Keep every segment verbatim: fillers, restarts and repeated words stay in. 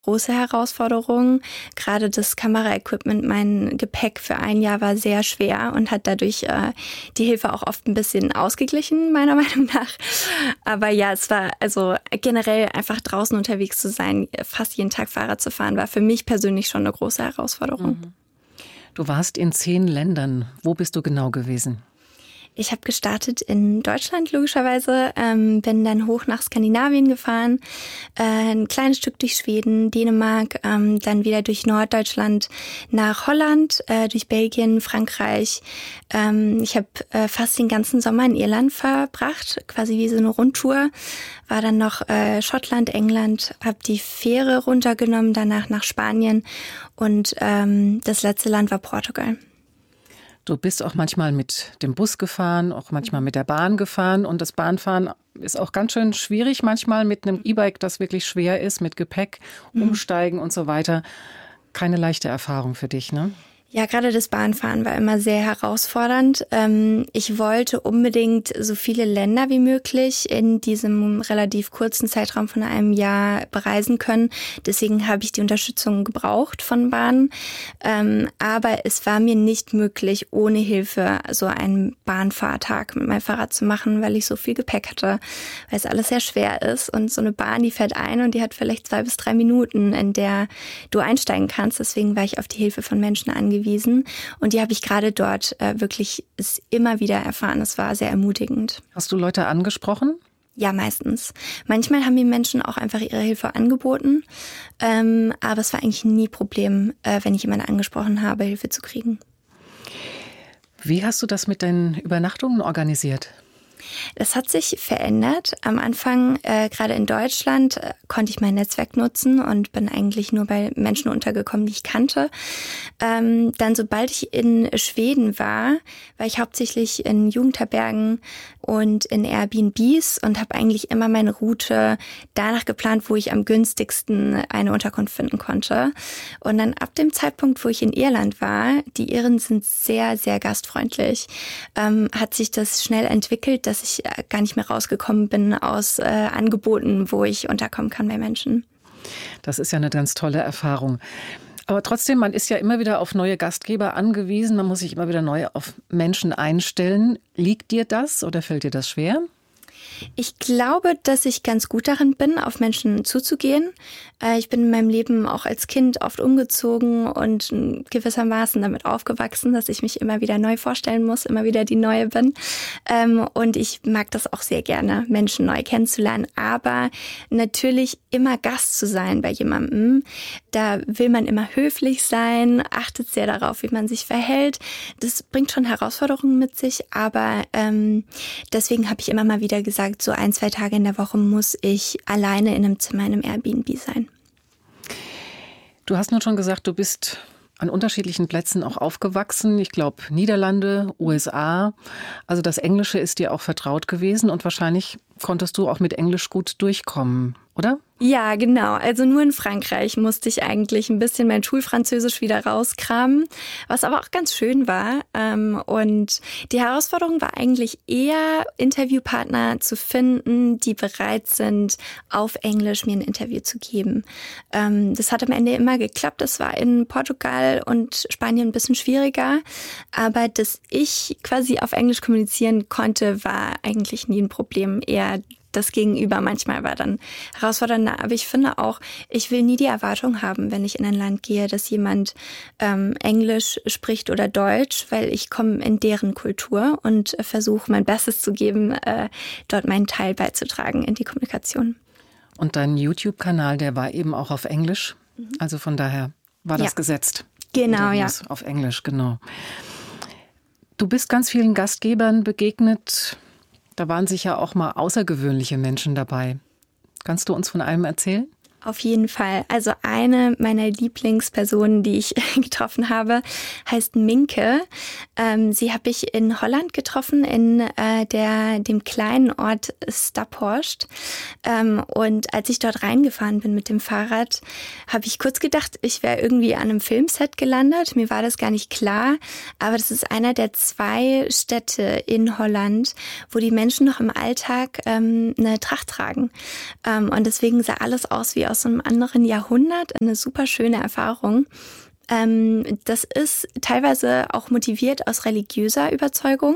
Große Herausforderung. Gerade das Kameraequipment, mein Gepäck für ein Jahr war sehr schwer und hat dadurch äh, die Hilfe auch oft ein bisschen ausgeglichen, meiner Meinung nach. Aber ja, es war also generell einfach draußen unterwegs zu sein, fast jeden Tag Fahrrad zu fahren, war für mich persönlich schon eine große Herausforderung. Mhm. Du warst in zehn Ländern. Wo bist du genau gewesen? Ich habe gestartet in Deutschland logischerweise, ähm, bin dann hoch nach Skandinavien gefahren, äh, ein kleines Stück durch Schweden, Dänemark, ähm, dann wieder durch Norddeutschland nach Holland, äh, durch Belgien, Frankreich. Ähm, ich habe äh, fast den ganzen Sommer in Irland verbracht, quasi wie so eine Rundtour. War dann noch äh, Schottland, England, habe die Fähre runtergenommen, danach nach Spanien und ähm, das letzte Land war Portugal. Du bist auch manchmal mit dem Bus gefahren, auch manchmal mit der Bahn gefahren. Und das Bahnfahren ist auch ganz schön schwierig manchmal mit einem E-Bike, das wirklich schwer ist, mit Gepäck, umsteigen und so weiter. Keine leichte Erfahrung für dich, ne? Ja, gerade das Bahnfahren war immer sehr herausfordernd. Ich wollte unbedingt so viele Länder wie möglich in diesem relativ kurzen Zeitraum von einem Jahr bereisen können. Deswegen habe ich die Unterstützung gebraucht von Bahnen. Aber es war mir nicht möglich, ohne Hilfe so einen Bahnfahrtag mit meinem Fahrrad zu machen, weil ich so viel Gepäck hatte, weil es alles sehr schwer ist. Und so eine Bahn, die fährt ein und die hat vielleicht zwei bis drei Minuten, in der du einsteigen kannst. Deswegen war ich auf die Hilfe von Menschen angewiesen. Und die habe ich gerade dort äh, wirklich immer wieder erfahren. Es war sehr ermutigend. Hast du Leute angesprochen? Ja, meistens. Manchmal haben mir Menschen auch einfach ihre Hilfe angeboten. Ähm, aber es war eigentlich nie Problem, äh, wenn ich jemanden angesprochen habe, Hilfe zu kriegen. Wie hast du das mit deinen Übernachtungen organisiert? Das hat sich verändert. Am Anfang, äh, gerade in Deutschland, äh, konnte ich mein Netzwerk nutzen und bin eigentlich nur bei Menschen untergekommen, die ich kannte. Ähm, dann, sobald ich in Schweden war, war ich hauptsächlich in Jugendherbergen und in Airbnbs und habe eigentlich immer meine Route danach geplant, wo ich am günstigsten eine Unterkunft finden konnte. Und dann ab dem Zeitpunkt, wo ich in Irland war, die Iren sind sehr, sehr gastfreundlich, ähm, hat sich das schnell entwickelt, dass ich gar nicht mehr rausgekommen bin aus äh, Angeboten, wo ich unterkommen kann bei Menschen. Das ist ja eine ganz tolle Erfahrung. Aber trotzdem, man ist ja immer wieder auf neue Gastgeber angewiesen. Man muss sich immer wieder neu auf Menschen einstellen. Liegt dir das oder fällt dir das schwer? Ich glaube, dass ich ganz gut darin bin, auf Menschen zuzugehen. Ich bin in meinem Leben auch als Kind oft umgezogen und gewissermaßen damit aufgewachsen, dass ich mich immer wieder neu vorstellen muss, immer wieder die Neue bin. Und ich mag das auch sehr gerne, Menschen neu kennenzulernen. Aber natürlich immer Gast zu sein bei jemandem. Da will man immer höflich sein, achtet sehr darauf, wie man sich verhält. Das bringt schon Herausforderungen mit sich, aber ähm, deswegen habe ich immer mal wieder gesagt, so ein, zwei Tage in der Woche muss ich alleine in einem Zimmer in einem Airbnb sein. Du hast nun schon gesagt, du bist an unterschiedlichen Plätzen auch aufgewachsen. Ich glaube, Niederlande, U S A. Also das Englische ist dir auch vertraut gewesen und wahrscheinlich konntest du auch mit Englisch gut durchkommen, oder? Ja, genau. Also nur in Frankreich musste ich eigentlich ein bisschen mein Schulfranzösisch wieder rauskramen, was aber auch ganz schön war. Und die Herausforderung war eigentlich eher, Interviewpartner zu finden, die bereit sind, auf Englisch mir ein Interview zu geben. Das hat am Ende immer geklappt. Das war in Portugal und Spanien ein bisschen schwieriger. Aber dass ich quasi auf Englisch kommunizieren konnte, war eigentlich nie ein Problem. Eher das Gegenüber manchmal war dann herausfordernder. Aber ich finde auch, ich will nie die Erwartung haben, wenn ich in ein Land gehe, dass jemand ähm, Englisch spricht oder Deutsch, weil ich komme in deren Kultur und äh, versuche mein Bestes zu geben, äh, dort meinen Teil beizutragen in die Kommunikation. Und dein YouTube-Kanal, der war eben auch auf Englisch. Mhm. Also von daher war das ja gesetzt. Genau, ja. Auf Englisch, genau. Du bist ganz vielen Gastgebern begegnet. Da waren sicher auch mal außergewöhnliche Menschen dabei. Kannst du uns von einem erzählen? Auf jeden Fall. Also eine meiner Lieblingspersonen, die ich getroffen habe, heißt Minke. Ähm, sie habe ich in Holland getroffen, in äh, der dem kleinen Ort Staphorst. Ähm, und als ich dort reingefahren bin mit dem Fahrrad, habe ich kurz gedacht, ich wäre irgendwie an einem Filmset gelandet. Mir war das gar nicht klar. Aber das ist einer der zwei Städte in Holland, wo die Menschen noch im Alltag ähm, eine Tracht tragen. Ähm, und deswegen sah alles aus wie aus einem anderen Jahrhundert. Eine super schöne Erfahrung. Das ist teilweise auch motiviert aus religiöser Überzeugung.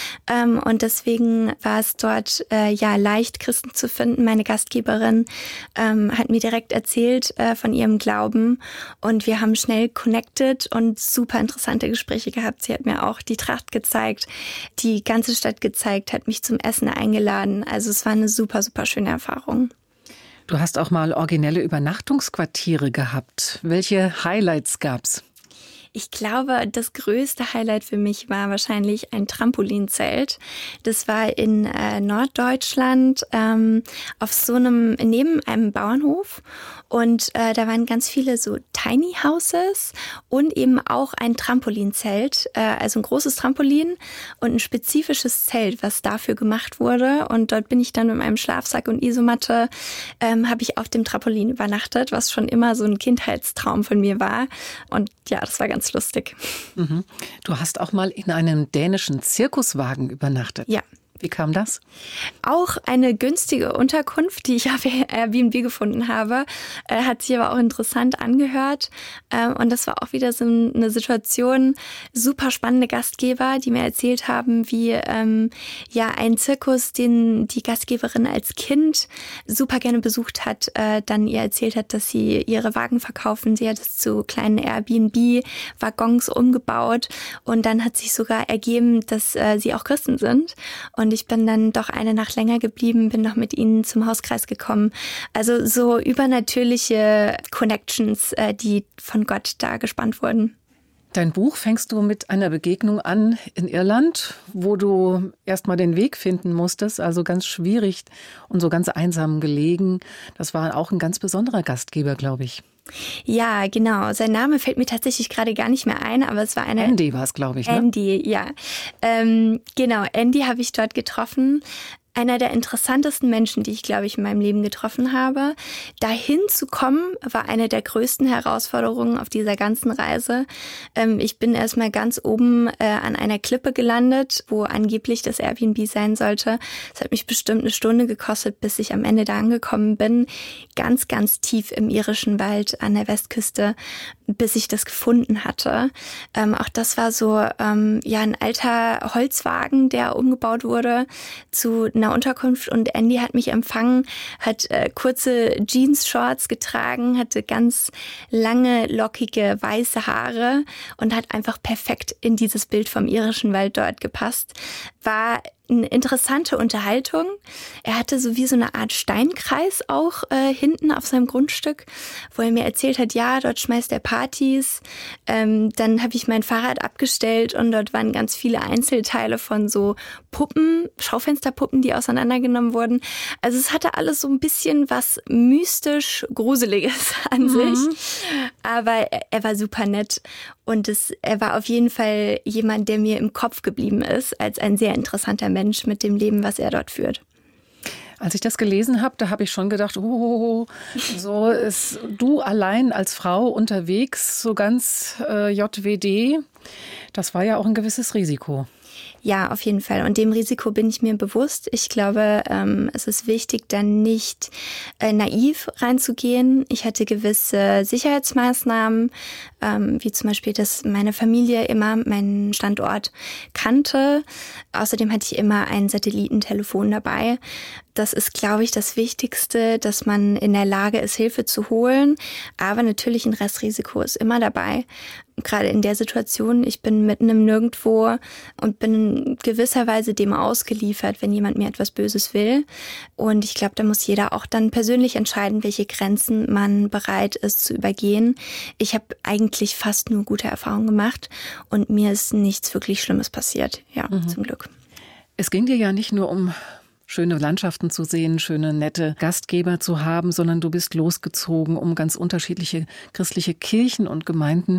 Und deswegen war es dort ja leicht, Christen zu finden. Meine Gastgeberin hat mir direkt erzählt von ihrem Glauben und wir haben schnell connected und super interessante Gespräche gehabt. Sie hat mir auch die Tracht gezeigt, die ganze Stadt gezeigt, hat mich zum Essen eingeladen. Also es war eine super, super schöne Erfahrung. Du hast auch mal originelle Übernachtungsquartiere gehabt. Welche Highlights gab's? Ich glaube, das größte Highlight für mich war wahrscheinlich ein Trampolinzelt. Das war in äh, Norddeutschland ähm, auf so einem, neben einem Bauernhof. Und äh, da waren ganz viele so Tiny Houses und eben auch ein Trampolinzelt, äh, also ein großes Trampolin und ein spezifisches Zelt, was dafür gemacht wurde. Und dort bin ich dann mit meinem Schlafsack und Isomatte, ähm, habe ich auf dem Trampolin übernachtet, was schon immer so ein Kindheitstraum von mir war. Und ja, das war ganz lustig. Mhm. Du hast auch mal in einem dänischen Zirkuswagen übernachtet. Ja. Wie kam das? Auch eine günstige Unterkunft, die ich auf Airbnb gefunden habe, äh, hat sich aber auch interessant angehört. Ähm, und das war auch wieder so eine Situation, super spannende Gastgeber, die mir erzählt haben, wie ähm, ja ein Zirkus, den die Gastgeberin als Kind super gerne besucht hat, äh, dann ihr erzählt hat, dass sie ihre Wagen verkaufen. Sie hat es zu kleinen Airbnb-Waggons umgebaut und dann hat sich sogar ergeben, dass äh, sie auch Christen sind. Und ich bin dann doch eine Nacht länger geblieben, bin noch mit ihnen zum Hauskreis gekommen. Also so übernatürliche Connections, die von Gott da gespannt wurden. Dein Buch fängst du mit einer Begegnung an in Irland, wo du erst mal den Weg finden musstest, also ganz schwierig und so ganz einsam gelegen. Das war auch ein ganz besonderer Gastgeber, glaube ich. Ja, genau. Sein Name fällt mir tatsächlich gerade gar nicht mehr ein, aber es war eine... Andy war es, glaube ich, ne? Andy, ja. Ähm, genau, Andy habe ich dort getroffen. Einer der interessantesten Menschen, die ich, glaube ich, in meinem Leben getroffen habe. Dahin zu kommen, war eine der größten Herausforderungen auf dieser ganzen Reise. Ähm, ich bin erstmal ganz oben äh, an einer Klippe gelandet, wo angeblich das Airbnb sein sollte. Es hat mich bestimmt eine Stunde gekostet, bis ich am Ende da angekommen bin. Ganz, ganz tief im irischen Wald an der Westküste, bis ich das gefunden hatte. Ähm, auch das war so ähm, ja ein alter Holzwagen, der umgebaut wurde zu einer Unterkunft, und Andy hat mich empfangen, hat äh, kurze Jeans-Shorts getragen, hatte ganz lange, lockige, weiße Haare und hat einfach perfekt in dieses Bild vom irischen Wald dort gepasst. War eine interessante Unterhaltung. Er hatte so wie so eine Art Steinkreis auch äh, hinten auf seinem Grundstück, wo er mir erzählt hat, ja, dort schmeißt er Partys. Ähm, dann habe ich mein Fahrrad abgestellt und dort waren ganz viele Einzelteile von so Puppen, Schaufensterpuppen, die auseinandergenommen wurden. Also es hatte alles so ein bisschen was mystisch Gruseliges an mhm. sich. Aber er, er war super nett. Und es, er war auf jeden Fall jemand, der mir im Kopf geblieben ist, als ein sehr interessanter Mensch mit dem Leben, was er dort führt. Als ich das gelesen habe, da habe ich schon gedacht, oh, so ist du allein als Frau unterwegs, so ganz äh, J W D. Das war ja auch ein gewisses Risiko. Ja, auf jeden Fall. Und dem Risiko bin ich mir bewusst. Ich glaube, ähm, es ist wichtig, dann nicht äh, naiv reinzugehen. Ich hatte gewisse Sicherheitsmaßnahmen, ähm, wie zum Beispiel, dass meine Familie immer meinen Standort kannte. Außerdem hatte ich immer ein Satellitentelefon dabei. Das ist, glaube ich, das Wichtigste, dass man in der Lage ist, Hilfe zu holen. Aber natürlich ein Restrisiko ist immer dabei. Gerade in der Situation, ich bin mitten im Nirgendwo und bin gewisserweise dem ausgeliefert, wenn jemand mir etwas Böses will. Und ich glaube, da muss jeder auch dann persönlich entscheiden, welche Grenzen man bereit ist zu übergehen. Ich habe eigentlich fast nur gute Erfahrungen gemacht und mir ist nichts wirklich Schlimmes passiert. Ja, mhm. zum Glück. Es ging dir ja nicht nur um schöne Landschaften zu sehen, schöne, nette Gastgeber zu haben, sondern du bist losgezogen, um ganz unterschiedliche christliche Kirchen und Gemeinden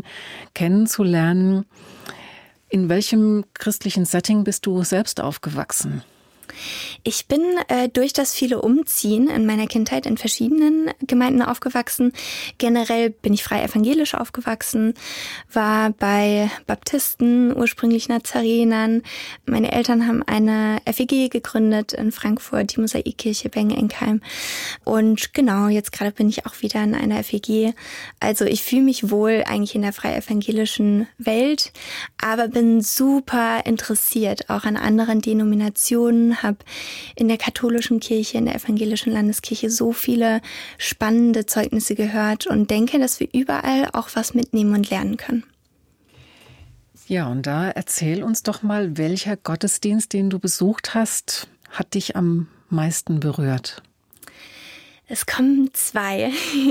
kennenzulernen. In welchem christlichen Setting bist du selbst aufgewachsen? Ich bin äh, durch das viele Umziehen in meiner Kindheit in verschiedenen Gemeinden aufgewachsen. Generell bin ich frei evangelisch aufgewachsen, war bei Baptisten, ursprünglich Nazarenern. Meine Eltern haben eine F E G gegründet in Frankfurt, die Mosaikkirche Bengenkheim. Und genau, jetzt gerade bin ich auch wieder in einer F E G. Also ich fühle mich wohl eigentlich in der frei evangelischen Welt, aber bin super interessiert auch an anderen Denominationen, habe in der katholischen Kirche, in der evangelischen Landeskirche so viele spannende Zeugnisse gehört und denke, dass wir überall auch was mitnehmen und lernen können. Ja, und da erzähl uns doch mal, welcher Gottesdienst, den du besucht hast, hat dich am meisten berührt? Es kommen zwei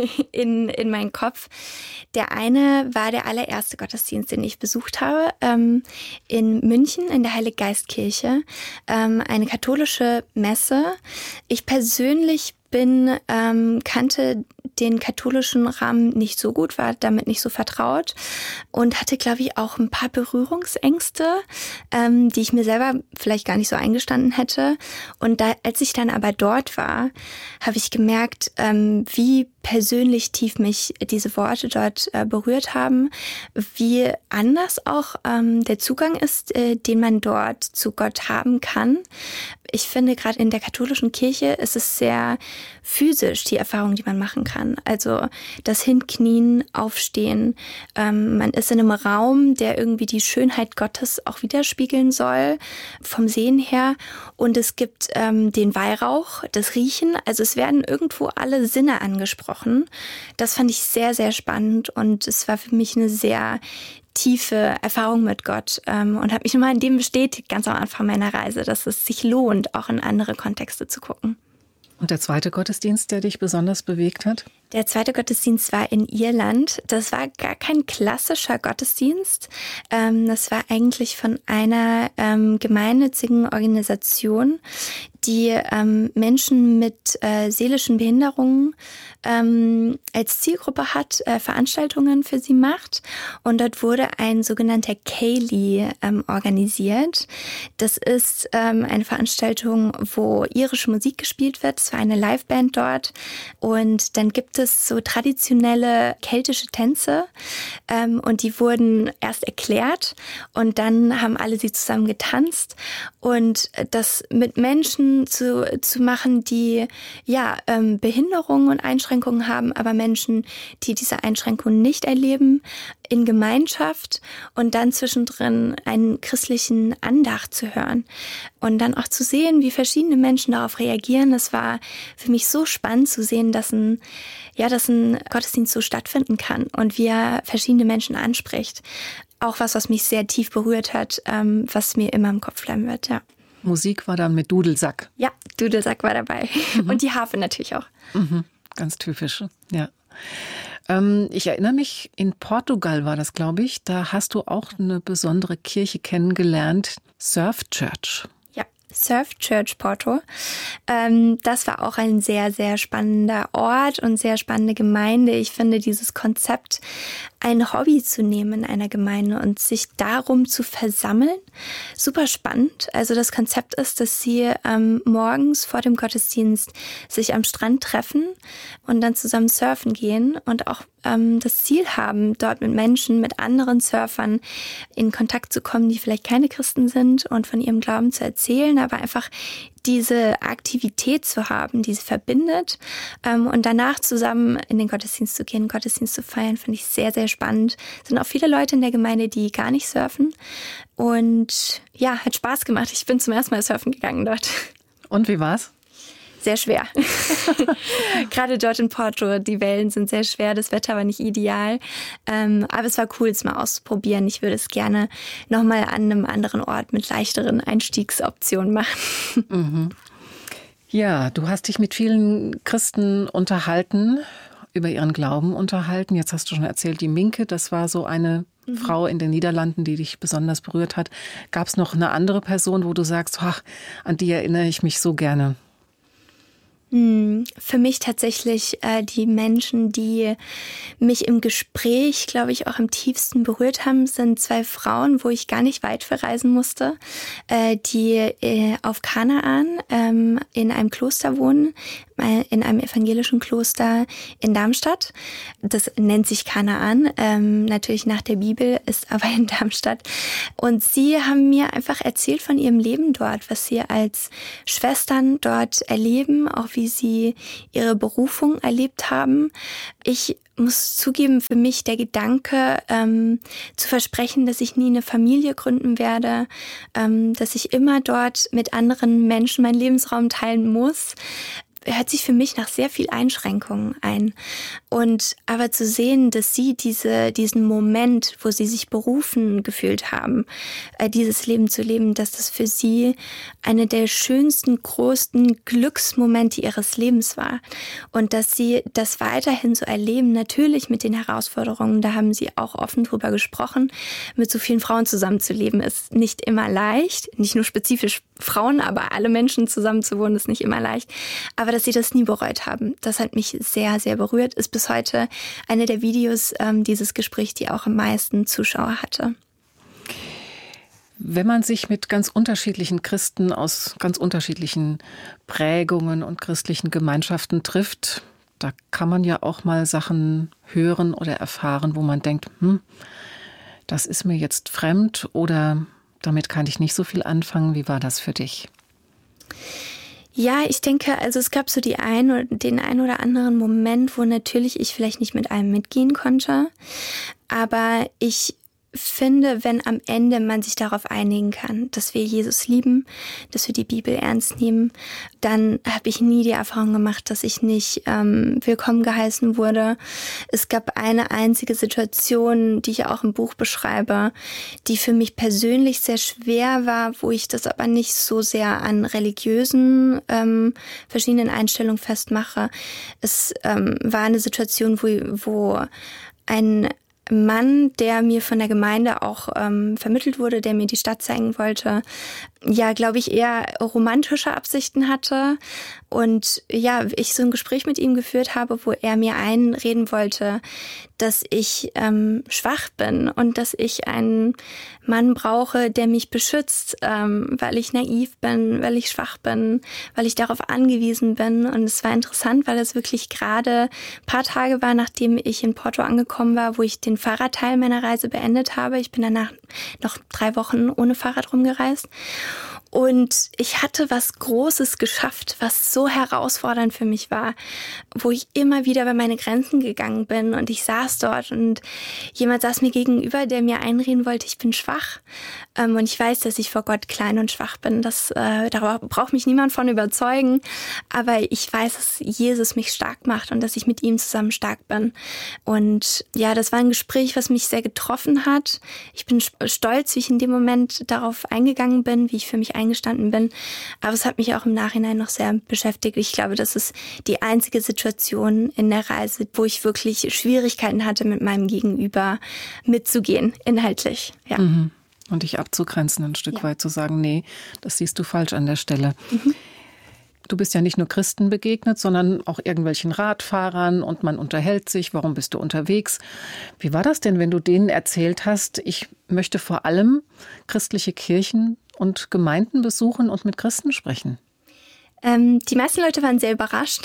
in, in meinen Kopf. Der eine war der allererste Gottesdienst, den ich besucht habe, ähm, in München in der Heiliggeistkirche, ähm, eine katholische Messe. Ich persönlich bin, ähm, kannte den katholischen Rahmen nicht so gut, war damit nicht so vertraut und hatte, glaube ich, auch ein paar Berührungsängste, ähm, die ich mir selber vielleicht gar nicht so eingestanden hätte. Und da, als ich dann aber dort war, habe ich gemerkt, ähm, wie persönlich tief mich diese Worte dort äh, berührt haben, wie anders auch ähm, der Zugang ist, äh, den man dort zu Gott haben kann. Ich finde, gerade in der katholischen Kirche ist es sehr physisch, die Erfahrung, die man machen kann. Also das Hinknien, Aufstehen. Ähm, man ist in einem Raum, der irgendwie die Schönheit Gottes auch widerspiegeln soll, vom Sehen her. Und es gibt ähm, den Weihrauch, das Riechen. Also es werden irgendwo alle Sinne angesprochen. Das fand ich sehr, sehr spannend und es war für mich eine sehr tiefe Erfahrung mit Gott ähm, und habe mich nochmal in dem bestätigt, ganz am Anfang meiner Reise, dass es sich lohnt, auch in andere Kontexte zu gucken. Und der zweite Gottesdienst, der dich besonders bewegt hat? Der zweite Gottesdienst war in Irland. Das war gar kein klassischer Gottesdienst. Ähm, das war eigentlich von einer ähm, gemeinnützigen Organisation, die ähm, Menschen mit äh, seelischen Behinderungen ähm, als Zielgruppe hat, äh, Veranstaltungen für sie macht. Und dort wurde ein sogenannter Ceilidh ähm, organisiert. Das ist ähm, eine Veranstaltung, wo irische Musik gespielt wird. Es war eine Liveband dort. Und dann gibt es so traditionelle keltische Tänze. Ähm, und die wurden erst erklärt und dann haben alle sie zusammen getanzt. Und das mit Menschen zu, zu machen, die ja ähm, Behinderungen und Einschränkungen haben, aber Menschen, die diese Einschränkungen nicht erleben, in Gemeinschaft und dann zwischendrin einen christlichen Andacht zu hören und dann auch zu sehen, wie verschiedene Menschen darauf reagieren. Das war für mich so spannend zu sehen, dass ein, ja, dass ein Gottesdienst so stattfinden kann und wie er verschiedene Menschen anspricht. Auch was, was mich sehr tief berührt hat, ähm, was mir immer im Kopf bleiben wird, ja. Musik war dann mit Dudelsack. Ja, Dudelsack war dabei. Mhm. Und die Harfe natürlich auch. Mhm. Ganz typisch, ja. Ähm, ich erinnere mich, in Portugal war das, glaube ich. Da hast du auch eine besondere Kirche kennengelernt, Surf Church. Ja, Surf Church Porto. Ähm, das war auch ein sehr, sehr spannender Ort und sehr spannende Gemeinde. Ich finde dieses Konzept, ein Hobby zu nehmen in einer Gemeinde und sich darum zu versammeln, super spannend. Also das Konzept ist, dass sie ähm, morgens vor dem Gottesdienst sich am Strand treffen und dann zusammen surfen gehen und auch ähm, das Ziel haben, dort mit Menschen, mit anderen Surfern in Kontakt zu kommen, die vielleicht keine Christen sind und von ihrem Glauben zu erzählen, aber einfach diese Aktivität zu haben, die sie verbindet ähm, und danach zusammen in den Gottesdienst zu gehen, Gottesdienst zu feiern, finde ich sehr, sehr spannend. Es sind auch viele Leute in der Gemeinde, die gar nicht surfen und ja, hat Spaß gemacht. Ich bin zum ersten Mal surfen gegangen dort. Und wie war's? Sehr schwer. Gerade dort in Porto, die Wellen sind sehr schwer, das Wetter war nicht ideal. Ähm, aber es war cool, es mal auszuprobieren. Ich würde es gerne nochmal an einem anderen Ort mit leichteren Einstiegsoptionen machen. Mhm. Ja, du hast dich mit vielen Christen unterhalten, über ihren Glauben unterhalten. Jetzt hast du schon erzählt, die Minke, das war so eine mhm. Frau in den Niederlanden, die dich besonders berührt hat. Gab es noch eine andere Person, wo du sagst, ach, an die erinnere ich mich so gerne? Für mich tatsächlich äh, die Menschen, die mich im Gespräch, glaube ich, auch am tiefsten berührt haben, sind zwei Frauen, wo ich gar nicht weit verreisen musste, äh, die äh, auf Kanaan ähm, in einem Kloster wohnen, äh, in einem evangelischen Kloster in Darmstadt. Das nennt sich Kanaan, ähm, natürlich nach der Bibel, ist aber in Darmstadt. Und sie haben mir einfach erzählt von ihrem Leben dort, was sie als Schwestern dort erleben, auch wie wie sie ihre Berufung erlebt haben. Ich muss zugeben, für mich der Gedanke, ähm, zu versprechen, dass ich nie eine Familie gründen werde, ähm, dass ich immer dort mit anderen Menschen meinen Lebensraum teilen muss, hört sich für mich nach sehr viel Einschränkungen ein. Und aber zu sehen, dass sie diese diesen Moment, wo sie sich berufen gefühlt haben, äh, dieses Leben zu leben, dass das für sie eine der schönsten, größten Glücksmomente ihres Lebens war. Und dass sie das weiterhin so erleben, natürlich mit den Herausforderungen, da haben sie auch offen drüber gesprochen, mit so vielen Frauen zusammenzuleben ist nicht immer leicht, nicht nur spezifisch Frauen, aber alle Menschen zusammenzuwohnen ist nicht immer leicht. Aber dass sie das nie bereut haben, das hat mich sehr, sehr berührt. Ist bis heute eine der Videos ähm, dieses Gesprächs, die auch am meisten Zuschauer hatte. Wenn man sich mit ganz unterschiedlichen Christen aus ganz unterschiedlichen Prägungen und christlichen Gemeinschaften trifft, da kann man ja auch mal Sachen hören oder erfahren, wo man denkt, hm, das ist mir jetzt fremd oder damit kann ich nicht so viel anfangen. Wie war das für dich? Ja, ich denke, also es gab so die ein, den ein oder anderen Moment, wo natürlich ich vielleicht nicht mit allem mitgehen konnte, aber ich finde, wenn am Ende man sich darauf einigen kann, dass wir Jesus lieben, dass wir die Bibel ernst nehmen, dann habe ich nie die Erfahrung gemacht, dass ich nicht ähm, willkommen geheißen wurde. Es gab eine einzige Situation, die ich auch im Buch beschreibe, die für mich persönlich sehr schwer war, wo ich das aber nicht so sehr an religiösen ähm, verschiedenen Einstellungen festmache. Es ähm, war eine Situation, wo, wo ein Mann, der mir von der Gemeinde auch ähm, vermittelt wurde, der mir die Stadt zeigen wollte, ja, glaube ich, eher romantische Absichten hatte. Und ja, ich so ein Gespräch mit ihm geführt habe, wo er mir einreden wollte, dass ich ähm, schwach bin und dass ich einen Mann brauche, der mich beschützt, ähm, weil ich naiv bin, weil ich schwach bin, weil ich darauf angewiesen bin. Und es war interessant, weil es wirklich gerade ein paar Tage war, nachdem ich in Porto angekommen war, wo ich den Fahrradteil meiner Reise beendet habe. Ich bin danach noch drei Wochen ohne Fahrrad rumgereist. Und ich hatte was Großes geschafft, was so herausfordernd für mich war, wo ich immer wieder bei meine Grenzen gegangen bin. Und ich saß dort und jemand saß mir gegenüber, der mir einreden wollte, ich bin schwach. Und ich weiß, dass ich vor Gott klein und schwach bin. Das, äh, da braucht mich niemand von überzeugen. Aber ich weiß, dass Jesus mich stark macht und dass ich mit ihm zusammen stark bin. Und ja, das war ein Gespräch, was mich sehr getroffen hat. Ich bin stolz, wie ich in dem Moment darauf eingegangen bin, wie ich für mich eingestanden bin. Aber es hat mich auch im Nachhinein noch sehr beschäftigt. Ich glaube, das ist die einzige Situation in der Reise, wo ich wirklich Schwierigkeiten hatte, mit meinem Gegenüber mitzugehen, inhaltlich. Ja. Mhm. Und dich abzugrenzen, ein Stück ja. weit zu sagen, nee, das siehst du falsch an der Stelle. Mhm. Du bist ja nicht nur Christen begegnet, sondern auch irgendwelchen Radfahrern und man unterhält sich. Warum bist du unterwegs? Wie war das denn, wenn du denen erzählt hast, ich möchte vor allem christliche Kirchen und Gemeinden besuchen und mit Christen sprechen? Ähm, die meisten Leute waren sehr überrascht.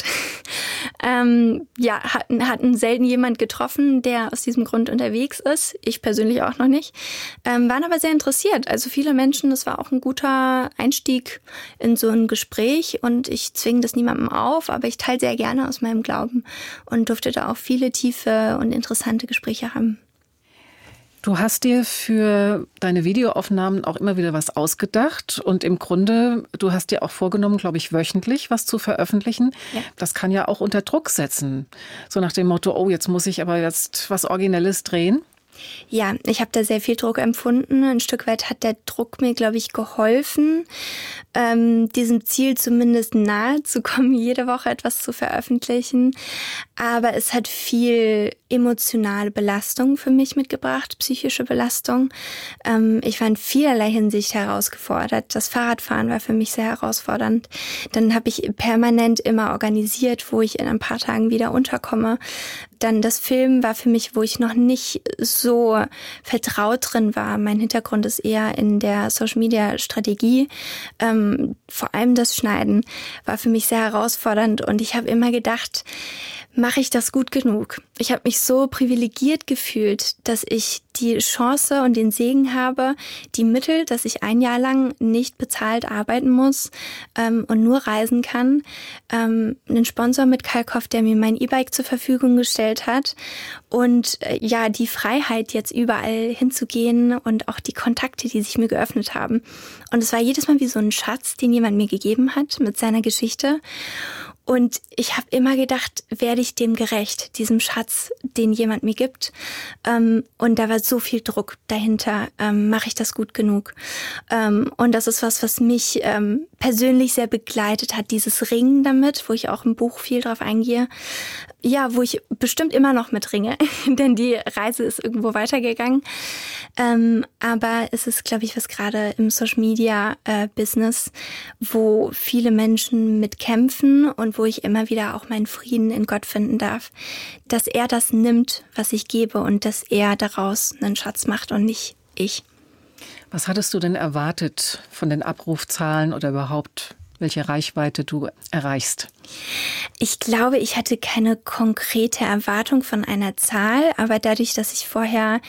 ähm, ja, hatten, hatten selten jemand getroffen, der aus diesem Grund unterwegs ist. Ich persönlich auch noch nicht. Ähm, waren aber sehr interessiert. Also viele Menschen, das war auch ein guter Einstieg in so ein Gespräch. Und ich zwinge das niemandem auf, aber ich teile sehr gerne aus meinem Glauben und durfte da auch viele tiefe und interessante Gespräche haben. Du hast dir für deine Videoaufnahmen auch immer wieder was ausgedacht und im Grunde, du hast dir auch vorgenommen, glaube ich, wöchentlich was zu veröffentlichen. Ja. Das kann ja auch unter Druck setzen. So nach dem Motto, oh, jetzt muss ich aber jetzt was Originelles drehen. Ja, ich habe da sehr viel Druck empfunden. Ein Stück weit hat der Druck mir, glaube ich, geholfen, ähm, diesem Ziel zumindest nahe zu kommen, jede Woche etwas zu veröffentlichen. Aber es hat viel emotionale Belastung für mich mitgebracht, psychische Belastung. Ähm, ich war in vielerlei Hinsicht herausgefordert. Das Fahrradfahren war für mich sehr herausfordernd. Dann habe ich permanent immer organisiert, wo ich in ein paar Tagen wieder unterkomme. Dann das Film war für mich, wo ich noch nicht so vertraut drin war. Mein Hintergrund ist eher in der Social-Media-Strategie. Ähm, vor allem das Schneiden war für mich sehr herausfordernd und ich habe immer gedacht, mache ich das gut genug? Ich habe mich so privilegiert gefühlt, dass ich die Chance und den Segen habe, die Mittel, dass ich ein Jahr lang nicht bezahlt arbeiten muss ähm, und nur reisen kann. Ähm, einen Sponsor mit Kalkoff, der mir mein E-Bike zur Verfügung gestellt hat. Und äh, ja, die Freiheit, jetzt überall hinzugehen und auch die Kontakte, die sich mir geöffnet haben. Und es war jedes Mal wie so ein Schatz, den jemand mir gegeben hat mit seiner Geschichte. Und ich habe immer gedacht, werde ich dem gerecht, diesem Schatz, den jemand mir gibt. Ähm, und da war so viel Druck dahinter. Ähm, mache ich das gut genug? Ähm, und das ist was, was mich ähm, persönlich sehr begleitet hat, dieses Ringen damit, wo ich auch im Buch viel drauf eingehe. Ja, wo ich bestimmt immer noch mit ringe, denn die Reise ist irgendwo weitergegangen. Ähm, aber es ist, glaube ich, was gerade im Social-Media-Business, wo viele Menschen mit kämpfen und wo ich immer wieder auch meinen Frieden in Gott finden darf, dass er das nimmt, was ich gebe und dass er daraus einen Schatz macht und nicht ich. Was hattest du denn erwartet von den Abrufzahlen oder überhaupt, welche Reichweite du erreichst? Ich glaube, ich hatte keine konkrete Erwartung von einer Zahl, aber dadurch, dass ich vorher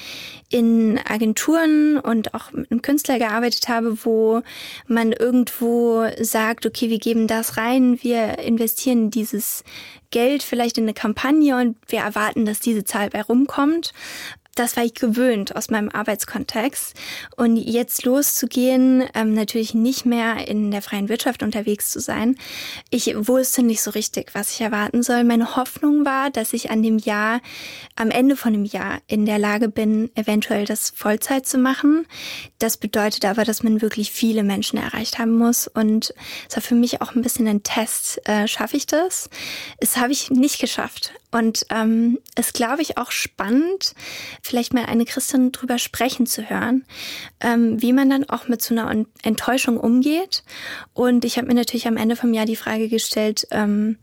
in Agenturen und auch mit einem Künstler gearbeitet habe, wo man irgendwo sagt, okay, wir geben das rein, wir investieren dieses Geld vielleicht in eine Kampagne und wir erwarten, dass diese Zahl bei rumkommt. Das war ich gewöhnt aus meinem Arbeitskontext. Und jetzt loszugehen, ähm, natürlich nicht mehr in der freien Wirtschaft unterwegs zu sein. Ich wusste nicht so richtig, was ich erwarten soll. Meine Hoffnung war, dass ich an dem Jahr, am Ende von dem Jahr in der Lage bin, eventuell das Vollzeit zu machen. Das bedeutet aber, dass man wirklich viele Menschen erreicht haben muss. Und es war für mich auch ein bisschen ein Test. Äh, schaffe ich das? Das habe ich nicht geschafft. Und ähm, ist, glaube ich, auch spannend, vielleicht mal eine Christin drüber sprechen zu hören, ähm, wie man dann auch mit so einer Enttäuschung umgeht. Und ich habe mir natürlich am Ende vom Jahr die Frage gestellt, ähm,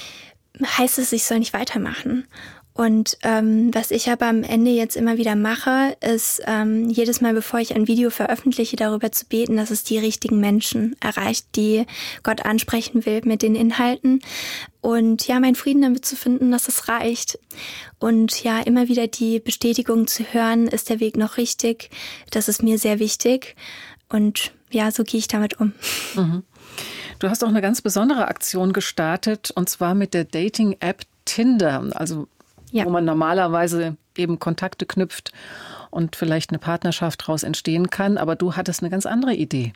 heißt es, ich soll nicht weitermachen? Und ähm, was ich aber am Ende jetzt immer wieder mache, ist ähm, jedes Mal, bevor ich ein Video veröffentliche, darüber zu beten, dass es die richtigen Menschen erreicht, die Gott ansprechen will mit den Inhalten. Und ja, meinen Frieden damit zu finden, dass es reicht. Und ja, immer wieder die Bestätigung zu hören, ist der Weg noch richtig? Das ist mir sehr wichtig. Und ja, so gehe ich damit um. Mhm. Du hast auch eine ganz besondere Aktion gestartet, und zwar mit der Dating-App Tinder. Also ja, wo man normalerweise eben Kontakte knüpft und vielleicht eine Partnerschaft daraus entstehen kann. Aber du hattest eine ganz andere Idee.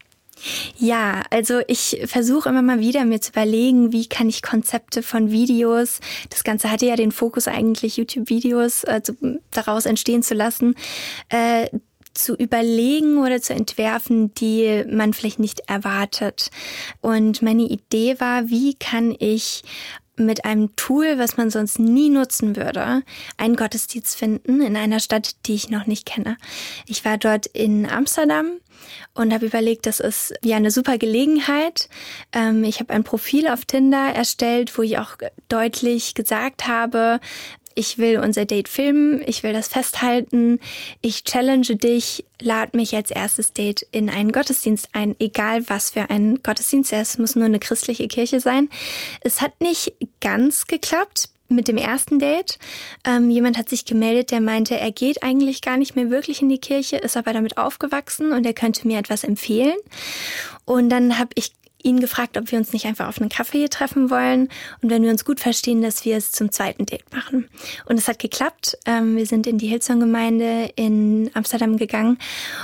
Ja, also ich versuche immer mal wieder mir zu überlegen, wie kann ich Konzepte von Videos, das Ganze hatte ja den Fokus eigentlich, YouTube-Videos äh, zu, daraus entstehen zu lassen, äh, zu überlegen oder zu entwerfen, die man vielleicht nicht erwartet. Und meine Idee war, wie kann ich mit einem Tool, was man sonst nie nutzen würde, einen Gottesdienst finden in einer Stadt, die ich noch nicht kenne. Ich war dort in Amsterdam und habe überlegt, das ist ja eine super Gelegenheit. Ich habe ein Profil auf Tinder erstellt, wo ich auch deutlich gesagt habe, ich will unser Date filmen, ich will das festhalten, ich challenge dich, lad mich als erstes Date in einen Gottesdienst ein, egal was für ein Gottesdienst, es muss nur eine christliche Kirche sein. Es hat nicht ganz geklappt mit dem ersten Date. Ähm, jemand hat sich gemeldet, der meinte, er geht eigentlich gar nicht mehr wirklich in die Kirche, ist aber damit aufgewachsen und er könnte mir etwas empfehlen. Und dann habe ich ihn gefragt, ob wir uns nicht einfach auf einen Kaffee treffen wollen und wenn wir uns gut verstehen, dass wir es zum zweiten Date machen. Und es hat geklappt. Wir sind in die Hillsong-Gemeinde in Amsterdam gegangen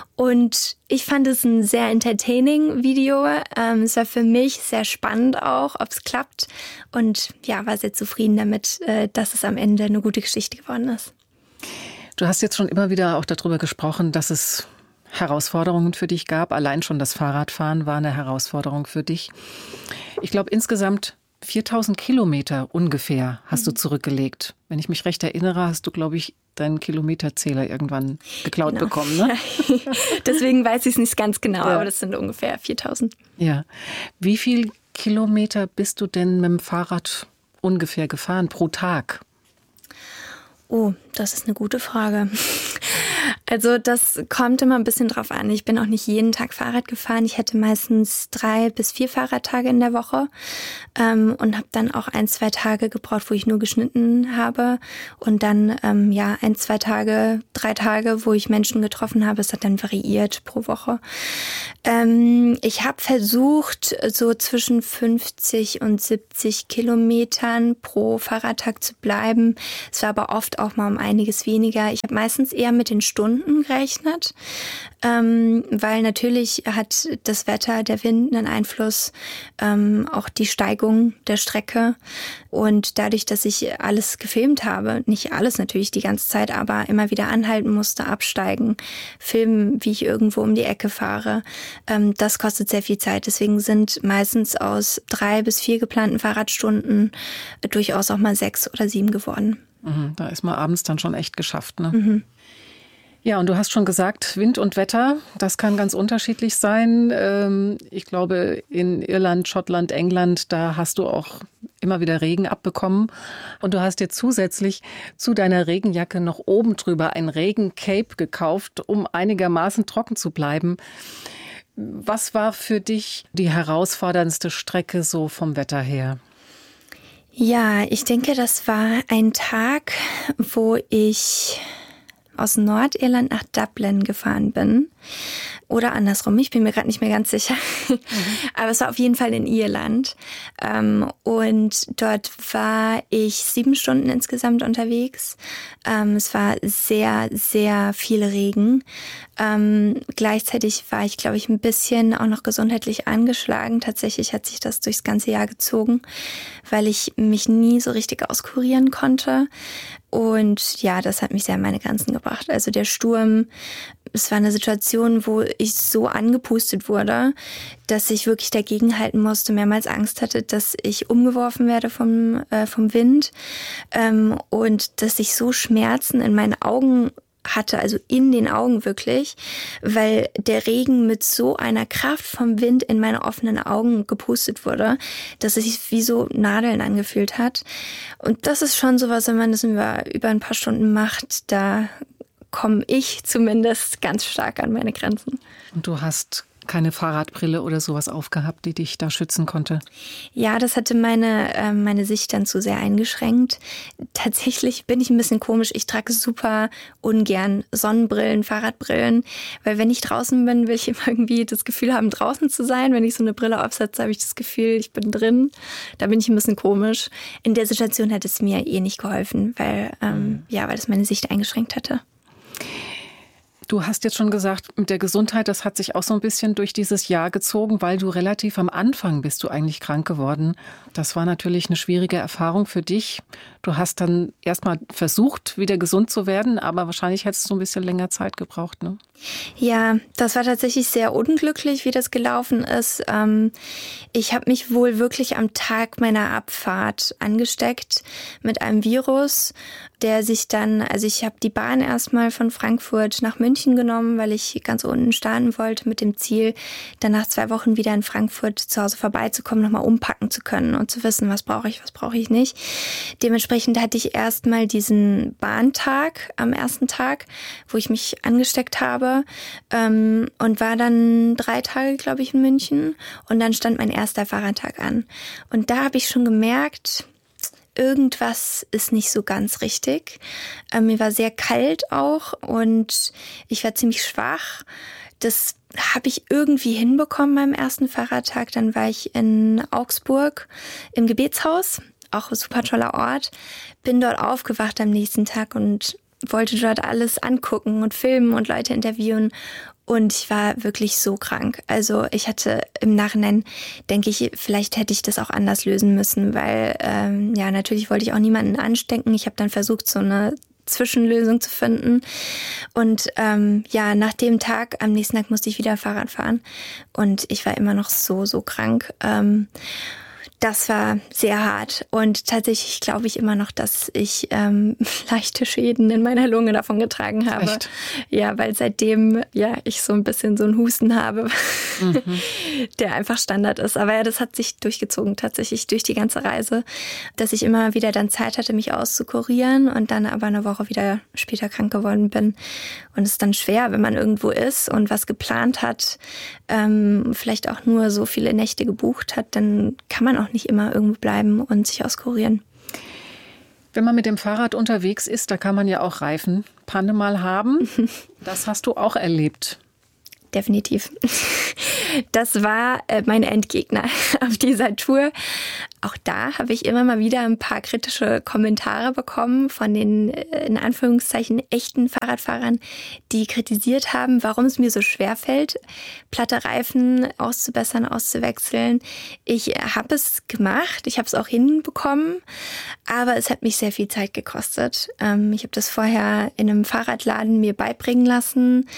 und ich fand es ein sehr entertaining Video. Es war für mich sehr spannend auch, ob es klappt und ja, war sehr zufrieden damit, dass es am Ende eine gute Geschichte geworden ist. Du hast jetzt schon immer wieder auch darüber gesprochen, dass es Herausforderungen für dich gab. Allein schon das Fahrradfahren war eine Herausforderung für dich. Ich glaube, insgesamt viertausend Kilometer ungefähr hast mhm. du zurückgelegt. Wenn ich mich recht erinnere, hast du, glaube ich, deinen Kilometerzähler irgendwann geklaut genau. bekommen. Ne? Deswegen weiß ich es nicht ganz genau, ja. aber das sind ungefähr viertausend. Ja. Wie viel Kilometer bist du denn mit dem Fahrrad ungefähr gefahren pro Tag? Oh, das ist eine gute Frage. Also das kommt immer ein bisschen drauf an. Ich bin auch nicht jeden Tag Fahrrad gefahren. Ich hätte meistens drei bis vier Fahrradtage in der Woche ähm, und habe dann auch ein, zwei Tage gebraucht, wo ich nur geschnitten habe und dann ähm, ja ein, zwei Tage, drei Tage, wo ich Menschen getroffen habe. Es hat dann variiert pro Woche. Ähm, ich habe versucht, so zwischen fünfzig und siebzig Kilometern pro Fahrradtag zu bleiben. Es war aber oft auch mal um einiges weniger. Ich habe meistens eher mit den Stunden gerechnet, ähm, weil natürlich hat das Wetter, der Wind einen Einfluss, ähm, auch die Steigung der Strecke und dadurch, dass ich alles gefilmt habe, nicht alles natürlich die ganze Zeit, aber immer wieder anhalten musste, absteigen, filmen, wie ich irgendwo um die Ecke fahre, ähm, das kostet sehr viel Zeit. Deswegen sind meistens aus drei bis vier geplanten Fahrradstunden durchaus auch mal sechs oder sieben geworden. Mhm, da ist man abends dann schon echt geschafft, ne? Mhm. Ja, und du hast schon gesagt, Wind und Wetter, das kann ganz unterschiedlich sein. Ich glaube, in Irland, Schottland, England, da hast du auch immer wieder Regen abbekommen. Und du hast dir zusätzlich zu deiner Regenjacke noch oben drüber ein Regencape gekauft, um einigermaßen trocken zu bleiben. Was war für dich die herausforderndste Strecke so vom Wetter her? Ja, ich denke, das war ein Tag, wo ich aus Nordirland nach Dublin gefahren bin. Oder andersrum, ich bin mir gerade nicht mehr ganz sicher. Mhm. Aber es war auf jeden Fall in Irland. Und dort war ich sieben Stunden insgesamt unterwegs. Es war sehr, sehr viel Regen. Gleichzeitig war ich, glaube ich, ein bisschen auch noch gesundheitlich angeschlagen. Tatsächlich hat sich das durchs ganze Jahr gezogen, weil ich mich nie so richtig auskurieren konnte. Und ja, das hat mich sehr an meine Grenzen gebracht. Also der Sturm, es war eine Situation, wo ich so angepustet wurde, dass ich wirklich dagegenhalten musste, mehrmals Angst hatte, dass ich umgeworfen werde vom, äh, vom Wind ähm, und dass ich so Schmerzen in meinen Augen hatte, also in den Augen wirklich, weil der Regen mit so einer Kraft vom Wind in meine offenen Augen gepustet wurde, dass es sich wie so Nadeln angefühlt hat. Und das ist schon sowas, wenn man das über, über ein paar Stunden macht, da komme ich zumindest ganz stark an meine Grenzen. Und du hast keine Fahrradbrille oder sowas aufgehabt, die dich da schützen konnte? Ja, das hatte meine, äh, meine Sicht dann zu sehr eingeschränkt. Tatsächlich bin ich ein bisschen komisch. Ich trage super ungern Sonnenbrillen, Fahrradbrillen, weil wenn ich draußen bin, will ich immer irgendwie das Gefühl haben, draußen zu sein. Wenn ich so eine Brille aufsetze, habe ich das Gefühl, ich bin drin. Da bin ich ein bisschen komisch. In der Situation hat es mir eh nicht geholfen, weil, ähm, mhm. ja, weil das meine Sicht eingeschränkt hatte. Du hast jetzt schon gesagt, mit der Gesundheit, das hat sich auch so ein bisschen durch dieses Jahr gezogen, weil du relativ am Anfang bist du eigentlich krank geworden. Das war natürlich eine schwierige Erfahrung für dich. Du hast dann erstmal versucht, wieder gesund zu werden, aber wahrscheinlich hättest du ein bisschen länger Zeit gebraucht, ne? Ja, das war tatsächlich sehr unglücklich, wie das gelaufen ist. Ich habe mich wohl wirklich am Tag meiner Abfahrt angesteckt mit einem Virus, der sich dann, also ich habe die Bahn erstmal von Frankfurt nach München genommen, weil ich ganz unten starten wollte mit dem Ziel, dann nach zwei Wochen wieder in Frankfurt zu Hause vorbeizukommen, nochmal umpacken zu können und zu wissen, was brauche ich, was brauche ich nicht. Dementsprechend hatte ich erstmal diesen Bahntag am ersten Tag, wo ich mich angesteckt habe. Ähm, und war dann drei Tage, glaube ich, in München. Und dann stand mein erster Fahrradtag an. Und da habe ich schon gemerkt, irgendwas ist nicht so ganz richtig. Ähm, mir war sehr kalt auch und ich war ziemlich schwach. Das habe ich irgendwie hinbekommen beim ersten Fahrradtag. Dann war ich in Augsburg im Gebetshaus, auch ein super toller Ort. Bin dort aufgewacht am nächsten Tag und wollte dort alles angucken und filmen und Leute interviewen. Und ich war wirklich so krank. Also ich hatte im Nachhinein, denke ich, vielleicht hätte ich das auch anders lösen müssen, weil ähm, ja, natürlich wollte ich auch niemanden anstecken. Ich habe dann versucht, so eine Zwischenlösung zu finden. Und ähm, ja, nach dem Tag, am nächsten Tag musste ich wieder Fahrrad fahren. Und ich war immer noch so, so krank. Ähm, Das war sehr hart und tatsächlich glaube ich immer noch, dass ich ähm, leichte Schäden in meiner Lunge davon getragen habe. Echt? Ja, weil seitdem ja ich so ein bisschen so einen Husten habe, mhm. der einfach Standard ist. Aber ja, das hat sich durchgezogen tatsächlich durch die ganze Reise, dass ich immer wieder dann Zeit hatte, mich auszukurieren und dann aber eine Woche wieder später krank geworden bin. Und es ist dann schwer, wenn man irgendwo ist und was geplant hat, ähm, vielleicht auch nur so viele Nächte gebucht hat, dann kann man auch nicht immer irgendwo bleiben und sich auskurieren. Wenn man mit dem Fahrrad unterwegs ist, da kann man ja auch Reifenpanne mal haben. Das hast du auch erlebt. Definitiv. Das war mein Endgegner auf dieser Tour. Auch da habe ich immer mal wieder ein paar kritische Kommentare bekommen von den in Anführungszeichen echten Fahrradfahrern, die kritisiert haben, warum es mir so schwer fällt, platte Reifen auszubessern, auszuwechseln. Ich habe es gemacht, ich habe es auch hinbekommen, aber es hat mich sehr viel Zeit gekostet. Ich habe das vorher in einem Fahrradladen mir beibringen lassen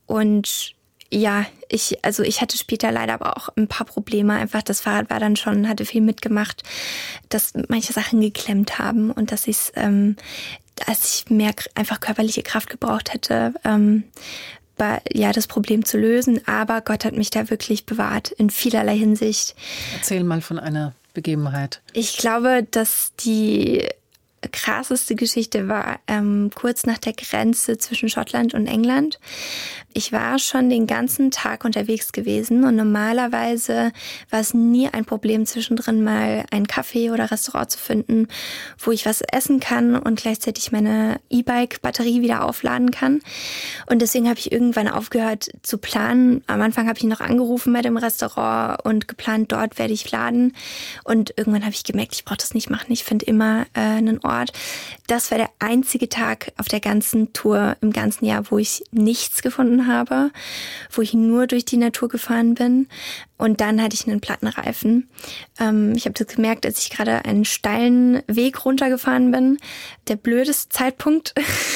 und ja, ich, also ich hatte später leider aber auch ein paar Probleme. Einfach das Fahrrad war dann schon, hatte viel mitgemacht, dass manche Sachen geklemmt haben und dass ich es, ähm, als ich mehr einfach körperliche Kraft gebraucht hätte, ähm, war, ja, das Problem zu lösen. Aber Gott hat mich da wirklich bewahrt in vielerlei Hinsicht. Erzähl mal von einer Begebenheit. Ich glaube, dass die krasseste Geschichte war ähm, kurz nach der Grenze zwischen Schottland und England. Ich war schon den ganzen Tag unterwegs gewesen und normalerweise war es nie ein Problem, zwischendrin mal ein Café oder Restaurant zu finden, wo ich was essen kann und gleichzeitig meine E-Bike-Batterie wieder aufladen kann. Und deswegen habe ich irgendwann aufgehört zu planen. Am Anfang habe ich noch angerufen bei dem Restaurant und geplant, dort werde ich laden. Und irgendwann habe ich gemerkt, ich brauche das nicht machen. Ich finde immer äh, einen Ort. Das war der einzige Tag auf der ganzen Tour, im ganzen Jahr, wo ich nichts gefunden habe, wo ich nur durch die Natur gefahren bin. Und dann hatte ich einen platten Reifen. Ähm, ich habe das gemerkt, als ich gerade einen steilen Weg runtergefahren bin. Der blödeste Zeitpunkt,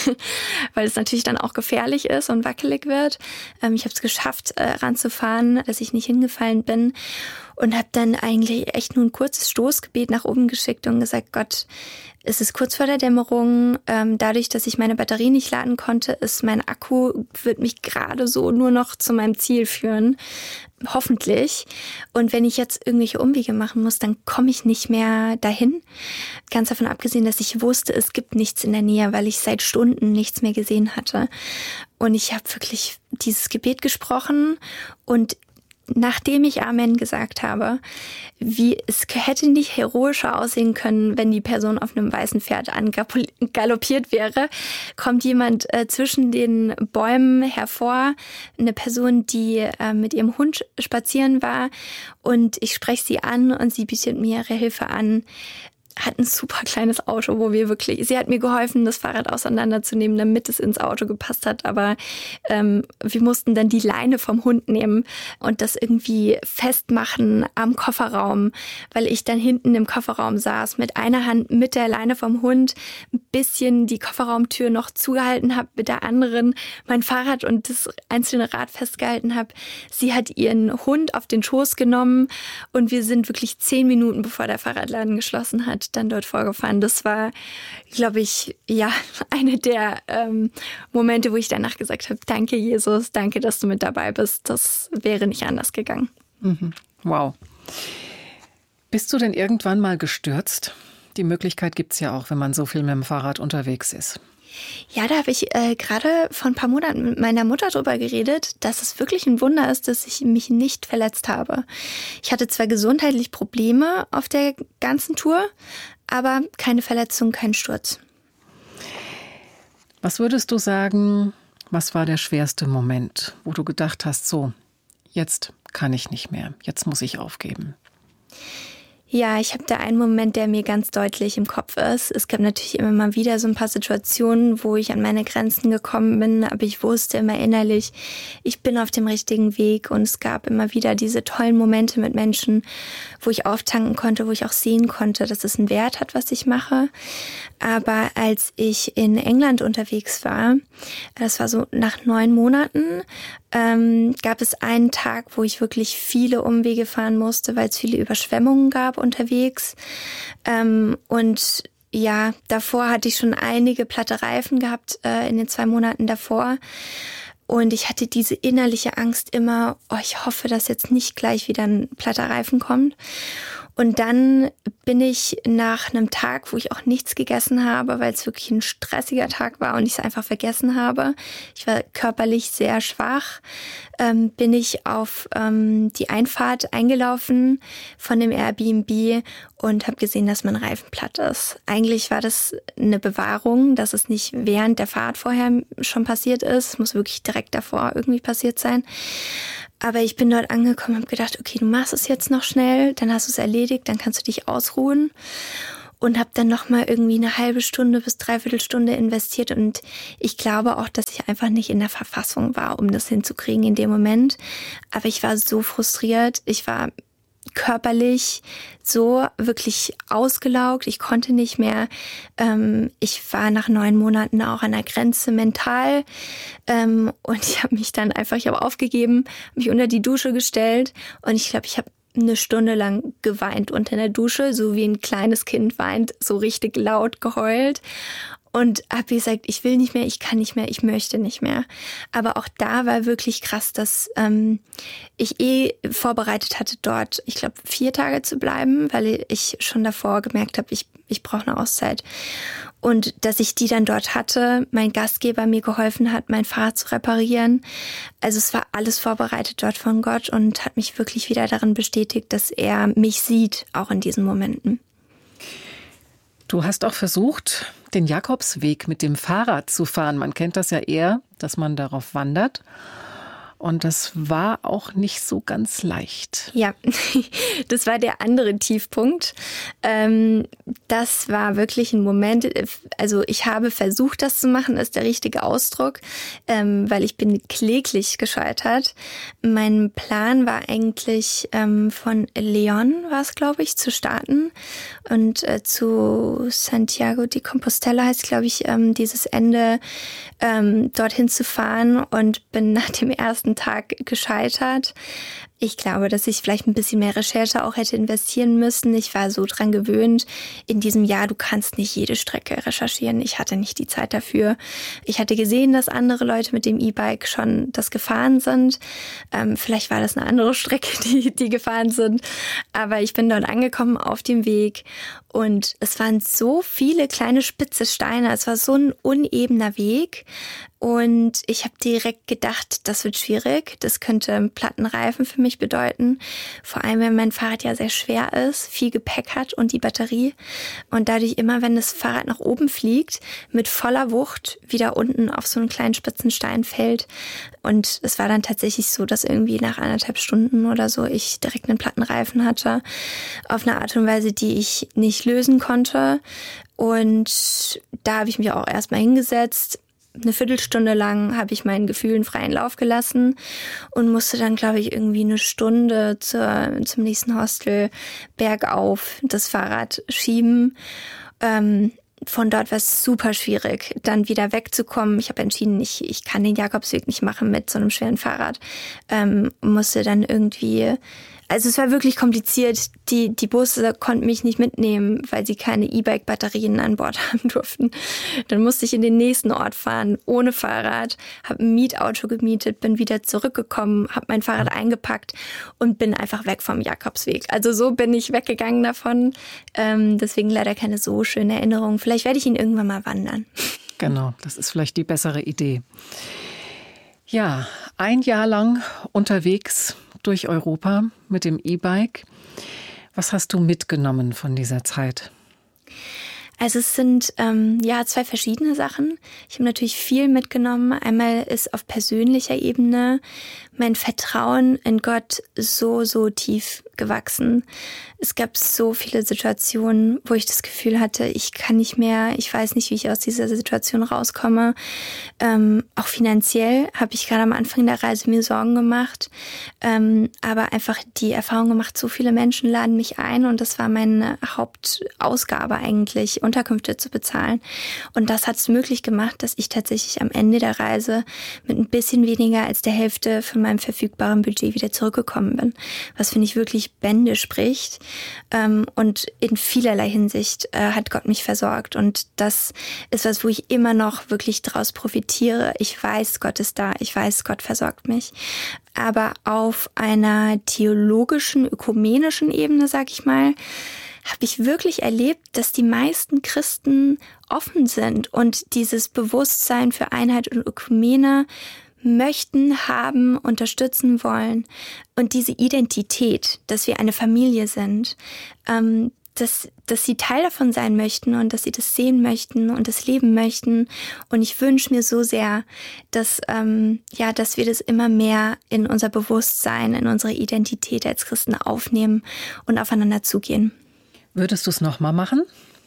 weil es natürlich dann auch gefährlich ist und wackelig wird. Ähm, ich habe es geschafft, äh, ranzufahren, dass ich nicht hingefallen bin. Und habe dann eigentlich echt nur ein kurzes Stoßgebet nach oben geschickt und gesagt, Gott, es ist kurz vor der Dämmerung. Ähm, dadurch, dass ich meine Batterie nicht laden konnte, ist mein Akku, wird mich gerade so nur noch zu meinem Ziel führen. Hoffentlich. Und wenn ich jetzt irgendwelche Umwege machen muss, dann komme ich nicht mehr dahin. Ganz davon abgesehen, dass ich wusste, es gibt nichts in der Nähe, weil ich seit Stunden nichts mehr gesehen hatte. Und ich habe wirklich dieses Gebet gesprochen und nachdem ich Amen gesagt habe, wie es hätte nicht heroischer aussehen können, wenn die Person auf einem weißen Pferd angaloppiert wäre, kommt jemand äh, zwischen den Bäumen hervor, eine Person, die äh, mit ihrem Hund spazieren war und ich spreche sie an und sie bietet mir ihre Hilfe an. Hat ein super kleines Auto, wo wir wirklich, sie hat mir geholfen, das Fahrrad auseinanderzunehmen, damit es ins Auto gepasst hat, aber ähm, wir mussten dann die Leine vom Hund nehmen und das irgendwie festmachen am Kofferraum, weil ich dann hinten im Kofferraum saß, mit einer Hand mit der Leine vom Hund ein bisschen die Kofferraumtür noch zugehalten habe, mit der anderen mein Fahrrad und das einzelne Rad festgehalten habe. Sie hat ihren Hund auf den Schoß genommen und wir sind wirklich zehn Minuten, bevor der Fahrradladen geschlossen hat, dann dort vorgefahren. Das war, glaube ich, ja, eine der ähm, Momente, wo ich danach gesagt habe, danke Jesus, danke, dass du mit dabei bist. Das wäre nicht anders gegangen. Mhm. Wow. Bist du denn irgendwann mal gestürzt? Die Möglichkeit gibt es ja auch, wenn man so viel mit dem Fahrrad unterwegs ist. Ja, da habe ich äh, gerade vor ein paar Monaten mit meiner Mutter drüber geredet, dass es wirklich ein Wunder ist, dass ich mich nicht verletzt habe. Ich hatte zwar gesundheitlich Probleme auf der ganzen Tour, aber keine Verletzung, kein Sturz. Was würdest du sagen, was war der schwerste Moment, wo du gedacht hast, so, jetzt kann ich nicht mehr, jetzt muss ich aufgeben? Ja, ich habe da einen Moment, der mir ganz deutlich im Kopf ist. Es gab natürlich immer mal wieder so ein paar Situationen, wo ich an meine Grenzen gekommen bin, aber ich wusste immer innerlich, ich bin auf dem richtigen Weg und es gab immer wieder diese tollen Momente mit Menschen, wo ich auftanken konnte, wo ich auch sehen konnte, dass es einen Wert hat, was ich mache. Aber als ich in England unterwegs war, das war so nach neun Monaten, ähm, gab es einen Tag, wo ich wirklich viele Umwege fahren musste, weil es viele Überschwemmungen gab unterwegs. Ähm, und ja, davor hatte ich schon einige platte Reifen gehabt äh, in den zwei Monaten davor. Und ich hatte diese innerliche Angst immer, oh, ich hoffe, dass jetzt nicht gleich wieder ein platter Reifen kommt. Und dann bin ich nach einem Tag, wo ich auch nichts gegessen habe, weil es wirklich ein stressiger Tag war und ich es einfach vergessen habe. Ich war körperlich sehr schwach. Ähm, bin ich auf ähm, die Einfahrt eingelaufen von dem Airbnb und habe gesehen, dass mein Reifen platt ist. Eigentlich war das eine Bewahrung, dass es nicht während der Fahrt vorher schon passiert ist. Es muss wirklich direkt davor irgendwie passiert sein. Aber ich bin dort angekommen und habe gedacht, okay, du machst es jetzt noch schnell, dann hast du es erledigt, dann kannst du dich ausruhen. Und habe dann nochmal irgendwie eine halbe Stunde bis dreiviertel Stunde investiert. Und ich glaube auch, dass ich einfach nicht in der Verfassung war, um das hinzukriegen in dem Moment. Aber ich war so frustriert. Ich war körperlich so wirklich ausgelaugt. Ich konnte nicht mehr. Ähm, ich war nach neun Monaten auch an der Grenze mental. Ähm, und ich habe mich dann einfach, ich habe aufgegeben, mich unter die Dusche gestellt. Und ich glaube, ich habe eine Stunde lang geweint unter der Dusche, so wie ein kleines Kind weint, so richtig laut geheult. Und habe gesagt, ich will nicht mehr, ich kann nicht mehr, ich möchte nicht mehr. Aber auch da war wirklich krass, dass ähm, ich eh vorbereitet hatte, dort, ich glaube, vier Tage zu bleiben, weil ich schon davor gemerkt habe, ich, ich brauche eine Auszeit. Und dass ich die dann dort hatte, mein Gastgeber mir geholfen hat, mein Fahrrad zu reparieren. Also es war alles vorbereitet dort von Gott und hat mich wirklich wieder darin bestätigt, dass er mich sieht, auch in diesen Momenten. Du hast auch versucht, den Jakobsweg mit dem Fahrrad zu fahren. Man kennt das ja eher, dass man darauf wandert. Und das war auch nicht so ganz leicht. Ja, das war der andere Tiefpunkt. Ähm, das war wirklich ein Moment, also ich habe versucht, das zu machen, ist der richtige Ausdruck, ähm, weil ich bin kläglich gescheitert. Mein Plan war eigentlich ähm, von León, war es glaube ich, zu starten und äh, zu Santiago de Compostela heißt glaube ich ähm, dieses Ende, ähm, dorthin zu fahren und bin nach dem ersten Tag gescheitert. Ich glaube, dass ich vielleicht ein bisschen mehr Recherche auch hätte investieren müssen. Ich war so dran gewöhnt, in diesem Jahr, du kannst nicht jede Strecke recherchieren. Ich hatte nicht die Zeit dafür. Ich hatte gesehen, dass andere Leute mit dem E-Bike schon das gefahren sind. Ähm, vielleicht war das eine andere Strecke, die, die gefahren sind. Aber ich bin dort angekommen auf dem Weg und es waren so viele kleine spitze Steine. Es war so ein unebener Weg. Und ich habe direkt gedacht, das wird schwierig. Das könnte einen platten Reifen für mich bedeuten. Vor allem, wenn mein Fahrrad ja sehr schwer ist, viel Gepäck hat und die Batterie. Und dadurch immer, wenn das Fahrrad nach oben fliegt, mit voller Wucht wieder unten auf so einen kleinen spitzen Stein fällt. Und es war dann tatsächlich so, dass irgendwie nach anderthalb Stunden oder so ich direkt einen platten Reifen hatte. Auf eine Art und Weise, die ich nicht lösen konnte. Und da habe ich mich auch erstmal hingesetzt. Eine Viertelstunde lang habe ich meinen Gefühlen freien Lauf gelassen und musste dann, glaube ich, irgendwie eine Stunde zur, zum nächsten Hostel bergauf das Fahrrad schieben. Ähm, von dort war es super schwierig, dann wieder wegzukommen. Ich habe entschieden, ich, ich kann den Jakobsweg nicht machen mit so einem schweren Fahrrad. Ähm, musste dann irgendwie... Also es war wirklich kompliziert. Die, die Busse konnten mich nicht mitnehmen, weil sie keine E-Bike-Batterien an Bord haben durften. Dann musste ich in den nächsten Ort fahren, ohne Fahrrad, habe ein Mietauto gemietet, bin wieder zurückgekommen, habe mein Fahrrad eingepackt und bin einfach weg vom Jakobsweg. Also so bin ich weggegangen davon. Ähm, deswegen leider keine so schöne Erinnerung. Vielleicht werde ich ihn irgendwann mal wandern. Genau, das ist vielleicht die bessere Idee. Ja, ein Jahr lang unterwegs durch Europa mit dem E-Bike. Was hast du mitgenommen von dieser Zeit? Also es sind ähm, ja zwei verschiedene Sachen. Ich habe natürlich viel mitgenommen. Einmal ist auf persönlicher Ebene mein Vertrauen in Gott so, so tief gewachsen. Es gab so viele Situationen, wo ich das Gefühl hatte, ich kann nicht mehr, ich weiß nicht, wie ich aus dieser Situation rauskomme. Ähm, auch finanziell habe ich gerade am Anfang der Reise mir Sorgen gemacht, ähm, aber einfach die Erfahrung gemacht, so viele Menschen laden mich ein und das war meine Hauptausgabe eigentlich, Unterkünfte zu bezahlen. Und das hat es möglich gemacht, dass ich tatsächlich am Ende der Reise mit ein bisschen weniger als der Hälfte von meinem verfügbaren Budget wieder zurückgekommen bin. Was, finde ich, wirklich Bände spricht. Und in vielerlei Hinsicht hat Gott mich versorgt. Und das ist was, wo ich immer noch wirklich draus profitiere. Ich weiß, Gott ist da. Ich weiß, Gott versorgt mich. Aber auf einer theologischen, ökumenischen Ebene, sag ich mal, habe ich wirklich erlebt, dass die meisten Christen offen sind und dieses Bewusstsein für Einheit und Ökumene möchten, haben, unterstützen wollen. Und diese Identität, dass wir eine Familie sind, ähm, dass, dass sie Teil davon sein möchten und dass sie das sehen möchten und das leben möchten. Und ich wünsche mir so sehr, dass, ähm, ja, dass wir das immer mehr in unser Bewusstsein, in unsere Identität als Christen aufnehmen und aufeinander zugehen. Würdest du es nochmal machen?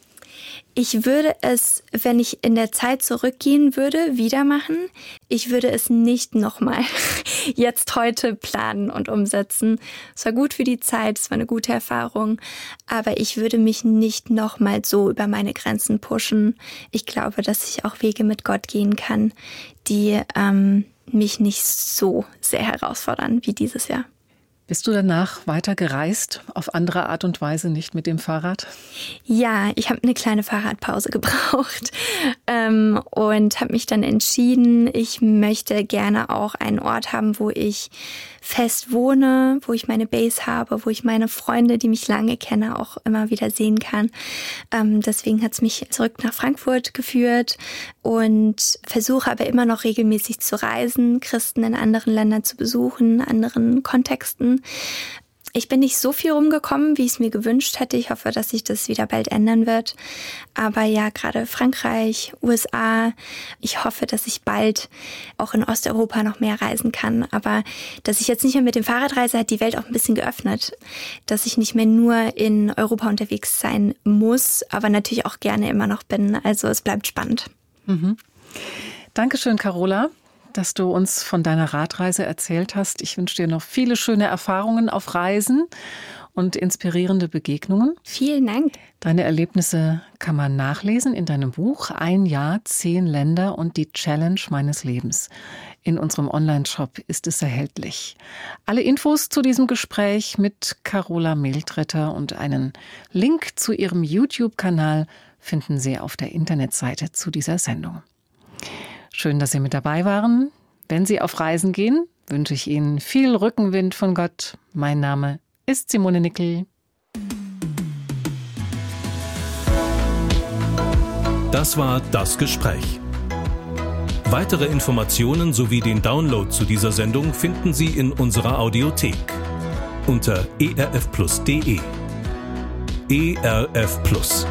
Ich würde es, wenn ich in der Zeit zurückgehen würde, wieder machen. Ich würde es nicht nochmal jetzt heute planen und umsetzen. Es war gut für die Zeit, es war eine gute Erfahrung, aber ich würde mich nicht nochmal so über meine Grenzen pushen. Ich glaube, dass ich auch Wege mit Gott gehen kann, die ähm, mich nicht so sehr herausfordern wie dieses Jahr. Bist du danach weiter gereist, auf andere Art und Weise, nicht mit dem Fahrrad? Ja, ich habe eine kleine Fahrradpause gebraucht ähm, und habe mich dann entschieden, ich möchte gerne auch einen Ort haben, wo ich fest wohne, wo ich meine Base habe, wo ich meine Freunde, die mich lange kenne, auch immer wieder sehen kann. Ähm, deswegen hat es mich zurück nach Frankfurt geführt und versuche aber immer noch regelmäßig zu reisen, Christen in anderen Ländern zu besuchen, anderen Kontexten. Ich bin nicht so viel rumgekommen, wie ich es mir gewünscht hätte. Ich hoffe, dass sich das wieder bald ändern wird. Aber ja, gerade Frankreich, U S A. Ich hoffe, dass ich bald auch in Osteuropa noch mehr reisen kann. Aber dass ich jetzt nicht mehr mit dem Fahrrad reise, hat die Welt auch ein bisschen geöffnet. Dass ich nicht mehr nur in Europa unterwegs sein muss, aber natürlich auch gerne immer noch bin. Also es bleibt spannend. Mhm. Dankeschön, Carola, dass du uns von deiner Radreise erzählt hast. Ich wünsche dir noch viele schöne Erfahrungen auf Reisen und inspirierende Begegnungen. Vielen Dank. Deine Erlebnisse kann man nachlesen in deinem Buch Ein Jahr, zehn Länder und die Challenge meines Lebens. In unserem Online-Shop ist es erhältlich. Alle Infos zu diesem Gespräch mit Carola Mehltreter und einen Link zu ihrem YouTube-Kanal finden Sie auf der Internetseite zu dieser Sendung. Schön, dass Sie mit dabei waren. Wenn Sie auf Reisen gehen, wünsche ich Ihnen viel Rückenwind von Gott. Mein Name ist Simone Nickel. Das war Das Gespräch. Weitere Informationen sowie den Download zu dieser Sendung finden Sie in unserer Audiothek unter e r f plus punkt d e. E R F Plus.